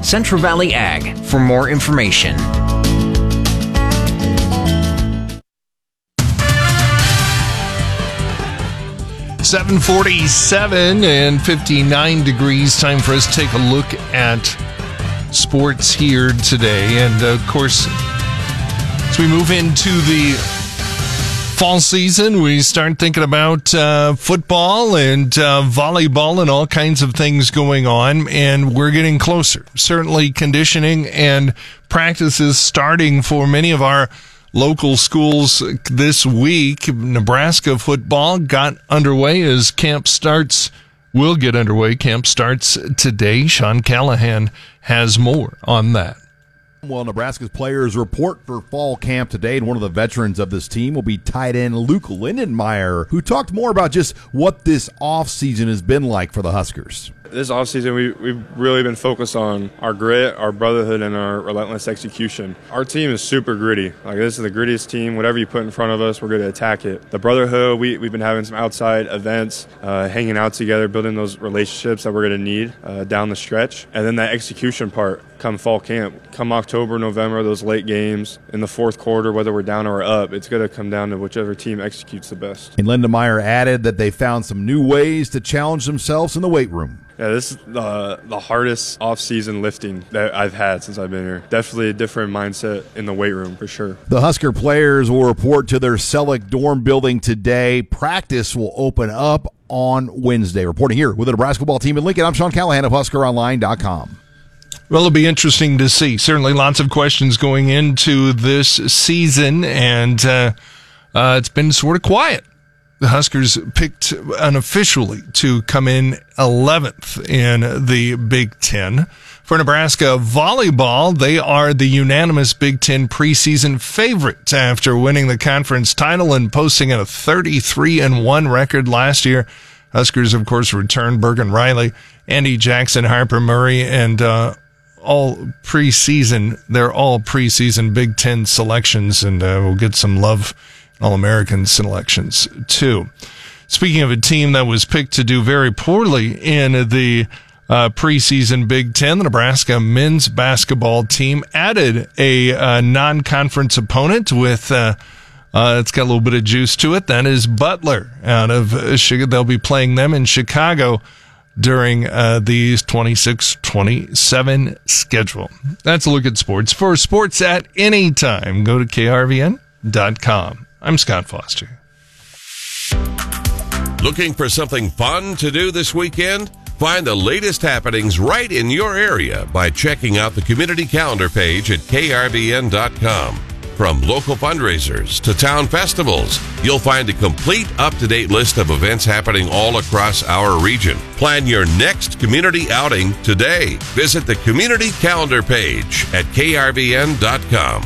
Central Valley Ag for more information. .47 and 59 degrees. Time for us to take a look at sports here today. And, of course, as we move into the fall season, we start thinking about football and volleyball and all kinds of things going on, and we're getting closer. Certainly conditioning and practices starting for many of our local schools this week. Nebraska football got underway as camp will get underway. Camp starts today. Sean Callahan has more on that. Well, Nebraska's players report for fall camp today, and one of the veterans of this team will be tight end Luke Lindenmeyer, who talked more about just what this offseason has been like for the Huskers. This offseason, we've really been focused on our grit, our brotherhood, and our relentless execution. Our team is super gritty. Like, this is the grittiest team. Whatever you put in front of us, we're going to attack it. The brotherhood, we've been having some outside events, hanging out together, building those relationships that we're going to need down the stretch. And then that execution part come fall camp, come October, November, those late games in the fourth quarter, whether we're down or up, it's going to come down to whichever team executes the best. And Lindenmeyer added that they found some new ways to challenge themselves in the weight room. Yeah, this is the hardest off-season lifting that I've had since I've been here. Definitely a different mindset in the weight room, for sure. The Husker players will report to their Selleck dorm building today. Practice will open up on Wednesday. Reporting here with the Nebraska football team in Lincoln, I'm Sean Callahan of HuskerOnline.com. Well, it'll be interesting to see. Certainly lots of questions going into this season, and it's been sort of quiet. The Huskers picked unofficially to come in 11th in the Big Ten. For Nebraska volleyball, they are the unanimous Big Ten preseason favorite after winning the conference title and posting a 33-1 record last year. Huskers, of course, returned Bergen Riley, Andy Jackson, Harper Murray, and all preseason. They're all preseason Big Ten selections, and we'll get some love All-American selections, too. Speaking of a team that was picked to do very poorly in the preseason Big Ten, the Nebraska men's basketball team added a non-conference opponent with it's got a little bit of juice to it. That is Butler out of Chicago. They'll be playing them in Chicago during the 26-27 schedule. That's a look at sports. For sports at any time, go to krvn.com. I'm Scott Foster. Looking for something fun to do this weekend? Find the latest happenings right in your area by checking out the community calendar page at krvn.com. From local fundraisers to town festivals, you'll find a complete up-to-date list of events happening all across our region. Plan your next community outing today. Visit the community calendar page at krvn.com.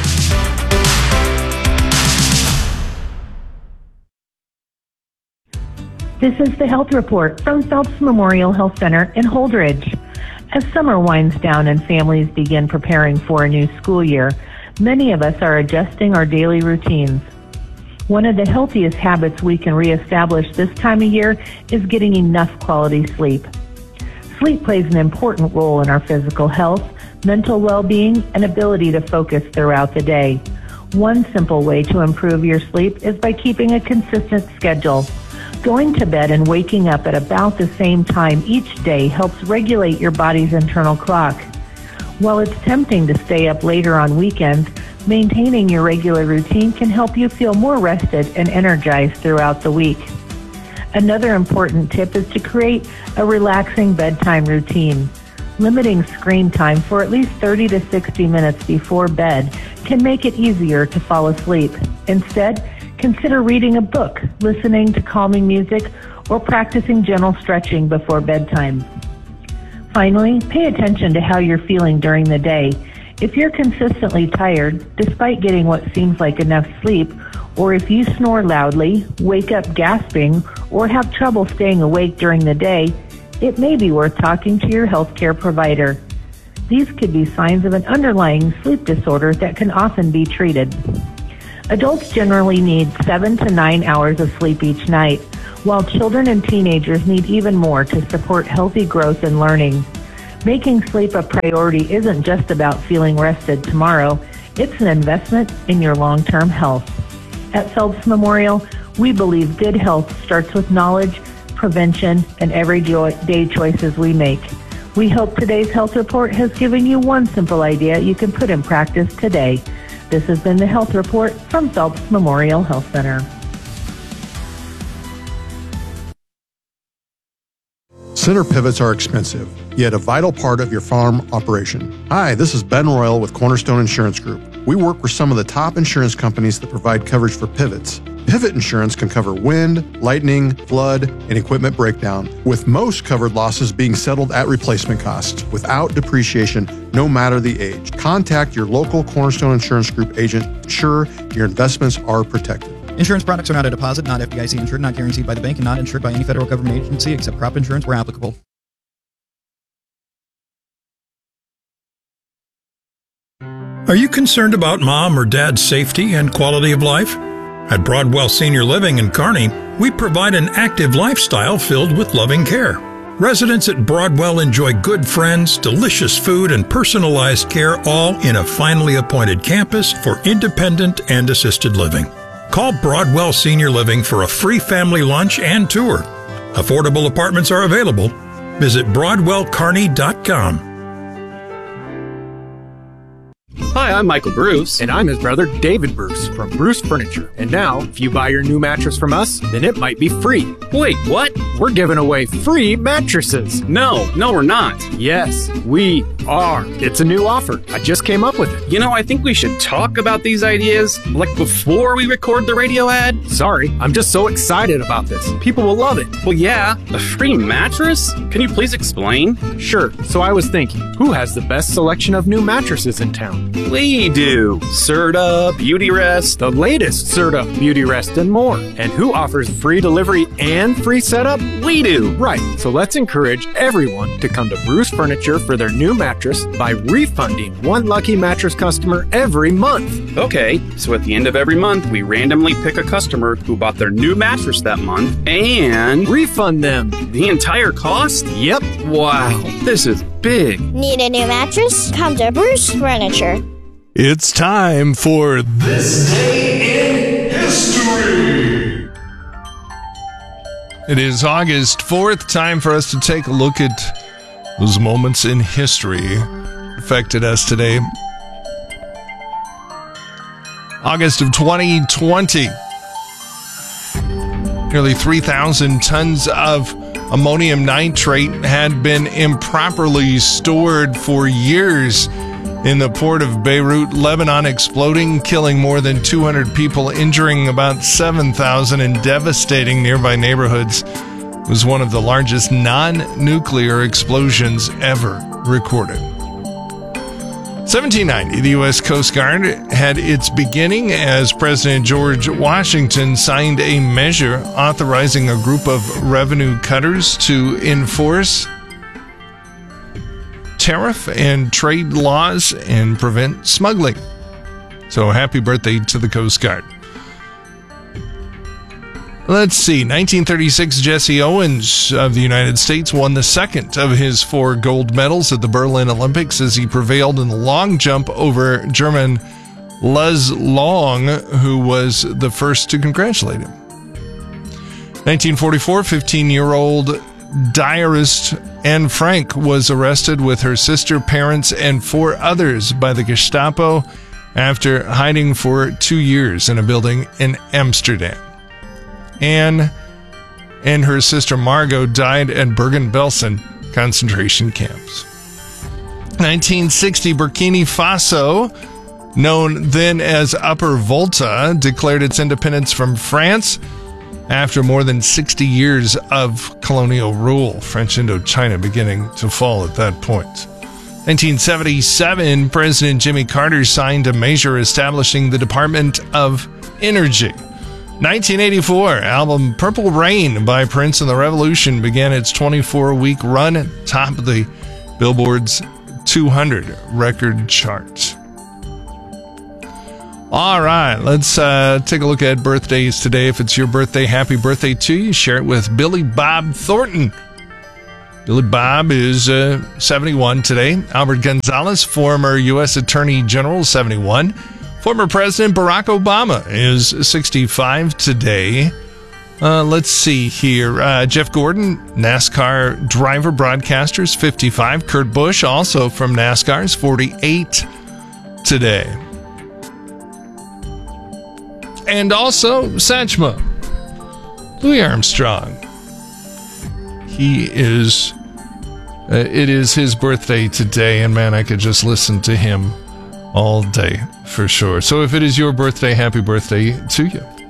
This is the Health Report from Phelps Memorial Health Center in Holdridge. As summer winds down and families begin preparing for a new school year, many of us are adjusting our daily routines. One of the healthiest habits we can reestablish this time of year is getting enough quality sleep. Sleep plays an important role in our physical health, mental well-being, and ability to focus throughout the day. One simple way to improve your sleep is by keeping a consistent schedule. Going to bed and waking up at about the same time each day helps regulate your body's internal clock. While it's tempting to stay up later on weekends, maintaining your regular routine can help you feel more rested and energized throughout the week. Another important tip is to create a relaxing bedtime routine. Limiting screen time for at least 30 to 60 minutes before bed can make it easier to fall asleep. Instead, consider reading a book, listening to calming music, or practicing gentle stretching before bedtime. Finally, pay attention to how you're feeling during the day. If you're consistently tired, despite getting what seems like enough sleep, or if you snore loudly, wake up gasping, or have trouble staying awake during the day, it may be worth talking to your healthcare provider. These could be signs of an underlying sleep disorder that can often be treated. Adults generally need 7 to 9 hours of sleep each night, while children and teenagers need even more to support healthy growth and learning. Making sleep a priority isn't just about feeling rested tomorrow. It's an investment in your long-term health. At Phelps Memorial, we believe good health starts with knowledge, prevention, and everyday choices we make. We hope today's health report has given you one simple idea you can put in practice today. This has been the Health Report from Phelps Memorial Health Center. Center pivots are expensive, yet a vital part of your farm operation. Hi, this is Ben Royal with Cornerstone Insurance Group. We work with some of the top insurance companies that provide coverage for pivots. Pivot insurance can cover wind, lightning, flood, and equipment breakdown, with most covered losses being settled at replacement cost, without depreciation, no matter the age. Contact your local Cornerstone Insurance Group agent. Ensure your investments are protected. Insurance products are not a deposit, not FDIC insured, not guaranteed by the bank, and not insured by any federal government agency except crop insurance where applicable. Are you concerned about mom or dad's safety and quality of life? At Broadwell Senior Living in Kearney, we provide an active lifestyle filled with loving care. Residents at Broadwell enjoy good friends, delicious food, and personalized care, all in a finely appointed campus for independent and assisted living. Call Broadwell Senior Living for a free family lunch and tour. Affordable apartments are available. Visit BroadwellKearney.com. Hi, I'm Michael Bruce. And I'm his brother, David Bruce, from Bruce Furniture. And now, if you buy your new mattress from us, then it might be free. Wait, what? We're giving away free mattresses. No, we're not. Yes, we are. It's a new offer. I just came up with it. You know, I think we should talk about these ideas, like before we record the radio ad. Sorry, I'm just so excited about this. People will love it. Well, yeah, a free mattress? Can you please explain? Sure. So I was thinking, who has the best selection of new mattresses in town? We do. Serta, Beautyrest, the latest Serta, Beautyrest, and more. And who offers free delivery and free setup? We do. Right. So let's encourage everyone to come to Bruce Furniture for their new mattress by refunding one lucky mattress customer every month. Okay, so at the end of every month, we randomly pick a customer who bought their new mattress that month and refund them the entire cost? Yep. Wow, this is big. Need a new mattress? Come to Bruce Furniture. It's time for This Day in History. It is August 4th, time for us to take a look at those moments in history that affected us today. August of 2020. Nearly 3,000 tons of ammonium nitrate had been improperly stored for years in the port of Beirut, Lebanon, exploding, killing more than 200 people, injuring about 7,000, and devastating nearby neighborhoods. It was one of the largest non-nuclear explosions ever recorded. 1790, the U.S. Coast Guard had its beginning as President George Washington signed a measure authorizing a group of revenue cutters to enforce tariff and trade laws and prevent smuggling. So happy birthday to the Coast Guard. Let's see, 1936, Jesse Owens of the United States won the second of his 4 gold medals at the Berlin Olympics as he prevailed in the long jump over German Luz Long, who was the first to congratulate him. 1944, 15-year-old diarist Anne Frank was arrested with her sister, parents, and 4 others by the Gestapo after hiding for 2 years in a building in Amsterdam. Anne and her sister Margot died at Bergen-Belsen concentration camps. 1960, Burkina Faso, known then as Upper Volta, declared its independence from France after more than 60 years of colonial rule, French Indochina beginning to fall at that point. 1977, President Jimmy Carter signed a measure establishing the Department of Energy. 1984, album Purple Rain by Prince and the Revolution began its 24-week run at the top of the Billboard's 200 record chart. All right, let's take a look at birthdays today. If it's your birthday, happy birthday to you. Share it with Billy Bob Thornton. Billy Bob is 71 today. Albert Gonzalez, former U.S. Attorney General, 71. Former President Barack Obama is 65 today. Let's see here. Jeff Gordon, NASCAR driver, broadcaster, is 55. Kurt Busch, also from NASCAR, is 48 today. And also Satchmo, Louis Armstrong. He is, it is his birthday today, and man, I could just listen to him all day for sure. So if it is your birthday, happy birthday to you.